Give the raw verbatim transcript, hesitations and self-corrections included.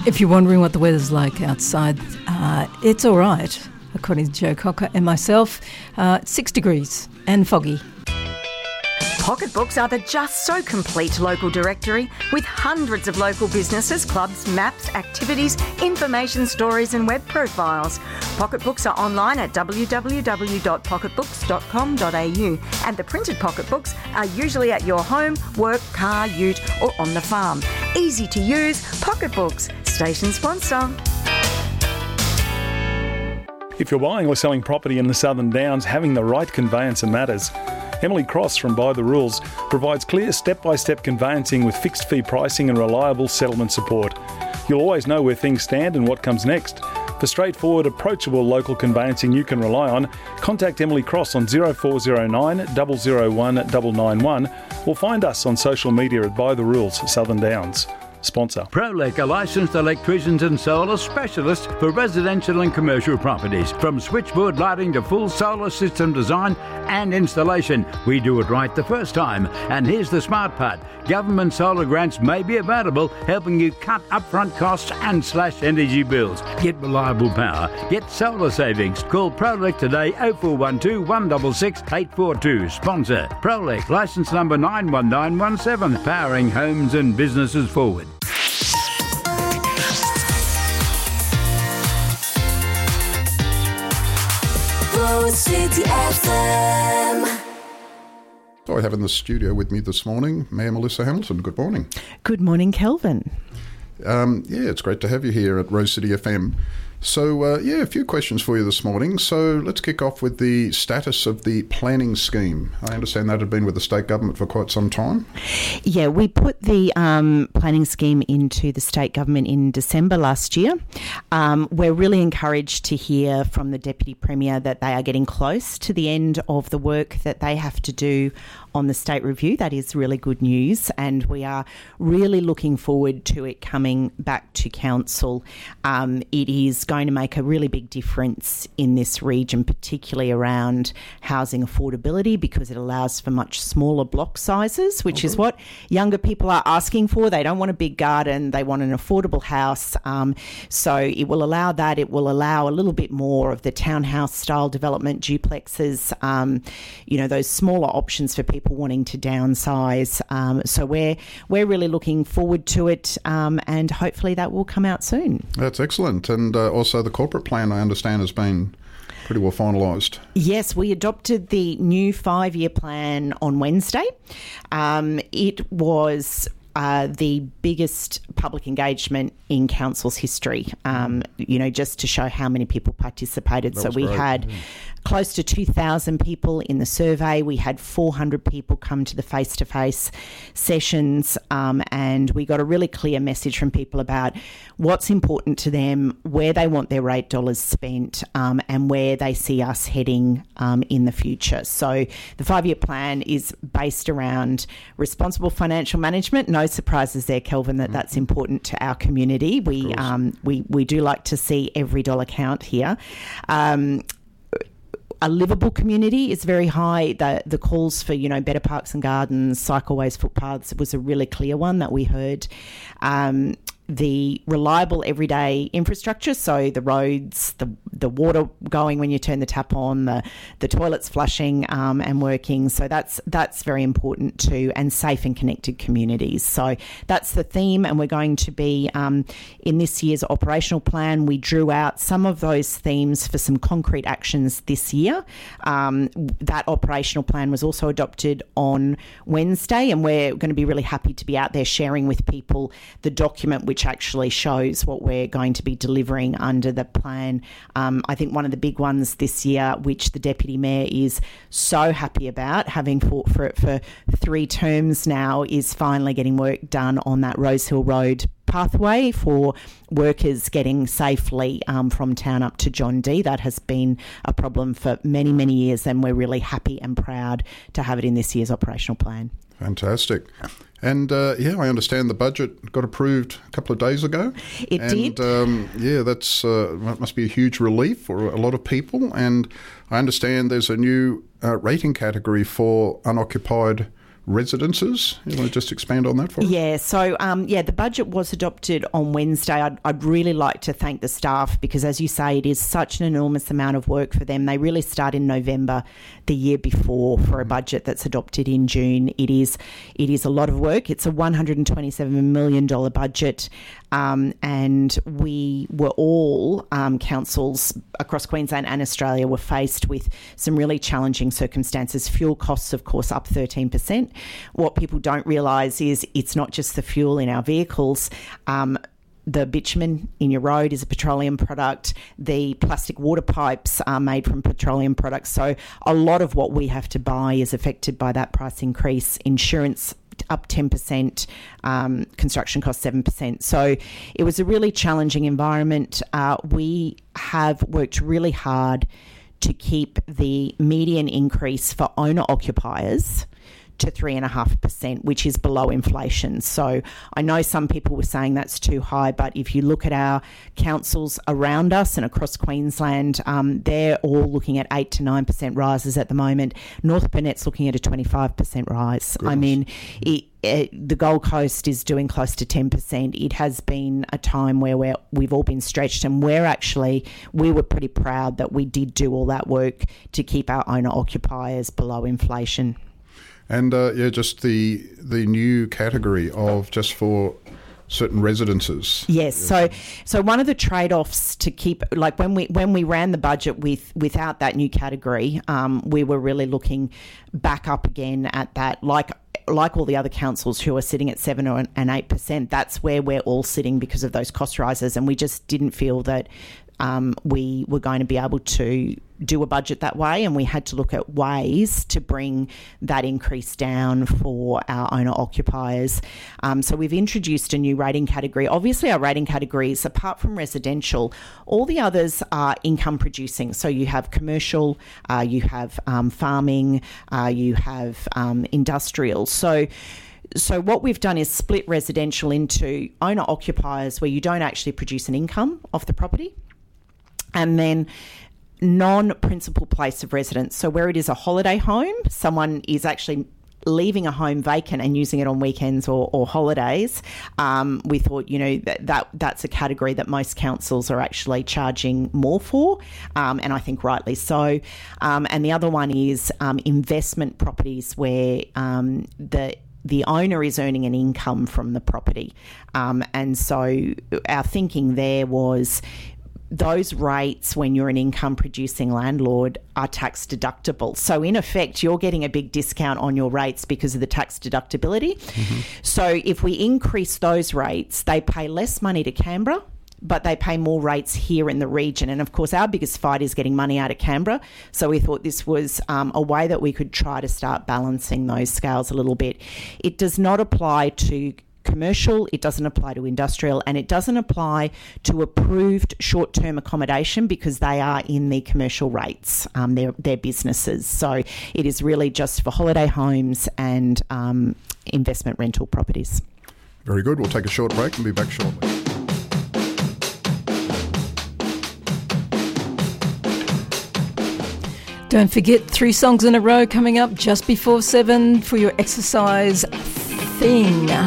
If you're wondering what the weather's like outside, uh, it's all right, according to Joe Cocker and myself. Uh, six degrees and foggy. Pocketbooks are the just so complete local directory with hundreds of local businesses, clubs, maps, activities, information stories and web profiles. Pocketbooks are online at w w w dot pocketbooks dot com dot a u and the printed pocketbooks are usually at your home, work, car, ute or on the farm. Easy to use, Pocketbooks, station sponsor. If you're buying or selling property in the Southern Downs, having the right conveyancer matters. Emily Cross from By the Rules provides clear step-by-step conveyancing with fixed fee pricing and reliable settlement support. You'll always know where things stand and what comes next. For straightforward, approachable local conveyancing you can rely on, contact Emily Cross on zero four zero nine, zero zero one, nine nine one or find us on social media at By the Rules Southern Downs. Sponsor. Prolec, a licensed electricians and solar specialist for residential and commercial properties. From switchboard lighting to full solar system design and installation, we do it right the first time. And here's the smart part. Government solar grants may be available, helping you cut upfront costs and slash energy bills. Get reliable power. Get solar savings. Call Prolec today oh four one two, one six six, eight four two. Sponsor. Prolec, licence number nine one nine one seven. Powering homes and businesses forward. City F M. So I have in the studio with me this morning Mayor Melissa Hamilton. Good morning. Good morning, Kelvin. Um, yeah, it's great to have you here at Rose City F M. So, uh, yeah, a few questions for you this morning. So let's kick off with the status of the planning scheme. I understand that had been with the state government for quite some time. Yeah, we put the um, planning scheme into the state government in December last year. Um, we're really encouraged to hear from the Deputy Premier that they are getting close to the end of the work that they have to do on the state review. That is really good news, and we are really looking forward to it coming back to council. Um, it is going to make a really big difference in this region, particularly around housing affordability, because it allows for much smaller block sizes, which okay. is what younger people are asking for. They don't want a big garden, they want an affordable house. Um, so it will allow that. It will allow a little bit more of the townhouse style development, duplexes, um, you know, those smaller options for people wanting to downsize. Um, so we're we're really looking forward to it, um, and hopefully that will come out soon. That's excellent. And uh, also the corporate plan, I understand, has been pretty well finalised. Yes, we adopted the new five-year plan on Wednesday. Um, it was Uh, the biggest public engagement in council's history, um, you know, just to show how many people participated. That so we great. had yeah. close to two thousand people in the survey. We had four hundred people come to the face-to-face sessions, um, and we got a really clear message from people about what's important to them, where they want their eight dollars spent, um, and where they see us heading um, in the future. So the five-year plan is based around responsible financial management. No surprises there, Kelvin, that that's important to our community. We um, we we do like to see every dollar count here. Um, a livable community is very high. The the calls for, you know, better parks and gardens, cycleways, footpaths was a really clear one that we heard. Um, the reliable everyday infrastructure, so the roads, the the water going when you turn the tap on, the the toilets flushing um, and working. So that's that's very important too, and safe and connected communities. So that's the theme, and we're going to be um, in this year's operational plan. We drew out some of those themes for some concrete actions this year. Um, that operational plan was also adopted on Wednesday, and we're going to be really happy to be out there sharing with people the document which actually shows what we're going to be delivering under the plan. Um, I think one of the big ones this year, which the Deputy Mayor is so happy about, having fought for it for three terms now, is finally getting work done on that Rosehill Road pathway for workers getting safely um, from town up to John D. That has been a problem for many, many years, and we're really happy and proud to have it in this year's operational plan. Fantastic. And, uh, yeah, I understand the budget got approved a couple of days ago. It and, did. Um, yeah, that's uh, that must be a huge relief for a lot of people. And I understand there's a new uh, rating category for unoccupied residences. You want to just expand on that for us? Yeah, so um, yeah, the budget was adopted on Wednesday. I'd, I'd really like to thank the staff because, as you say, it is such an enormous amount of work for them. They really start in November the year before for a budget that's adopted in June. It is it is a lot of work. It's a one hundred twenty-seven million dollars budget, um, and we were all um, councils across Queensland and Australia were faced with some really challenging circumstances. Fuel costs, of course, up thirteen percent. What people don't realise is it's not just the fuel in our vehicles. Um, the bitumen in your road is a petroleum product. The plastic water pipes are made from petroleum products. So a lot of what we have to buy is affected by that price increase. Insurance up ten percent, um, construction costs seven percent. So it was a really challenging environment. Uh, we have worked really hard to keep the median increase for owner-occupiers to three point five percent, which is below inflation. So I know some people were saying that's too high, but if you look at our councils around us and across Queensland, um, they're all looking at eight to nine percent rises at the moment. North Burnett's looking at a twenty-five percent rise. Goodness. I mean, it, it, the Gold Coast is doing close to ten percent. It has been a time where we're, we've all been stretched, and we're actually, we were pretty proud that we did do all that work to keep our owner-occupiers below inflation. And uh, yeah, just the the new category of just for certain residences. Yes. So so one of the trade-offs to keep, like when we when we ran the budget with without that new category, um, we were really looking back up again at that, like like all the other councils who are sitting at seven or and eight percent. That's where we're all sitting because of those cost rises, and we just didn't feel that um, we were going to be able to do a budget that way, and we had to look at ways to bring that increase down for our owner-occupiers. Um, so we've introduced a new rating category. Obviously, our rating categories, apart from residential, all the others are income producing. So you have commercial, uh, you have um, farming, uh, you have um, industrial. So So what we've done is split residential into owner-occupiers where you don't actually produce an income off the property, and then non-principal place of residence. So where it is a holiday home, someone is actually leaving a home vacant and using it on weekends or, or holidays. Um, we thought, you know, that, that that's a category that most councils are actually charging more for, um, and I think rightly so. Um, and the other one is um, investment properties where um, the the owner is earning an income from the property. Um, and so our thinking there was those rates, when you're an income producing landlord, are tax deductible. So in effect, you're getting a big discount on your rates because of the tax deductibility. Mm-hmm. So if we increase those rates, they pay less money to Canberra, but they pay more rates here in the region. And of course, our biggest fight is getting money out of Canberra. So we thought this was um, a way that we could try to start balancing those scales a little bit. It does not apply to commercial, it doesn't apply to industrial, and it doesn't apply to approved short-term accommodation because they are in the commercial rates, um, they're, they're businesses. So it is really just for holiday homes and um, investment rental properties. Very good. We'll take a short break and be back shortly. Don't forget, three songs in a row coming up just before seven for your exercise thing.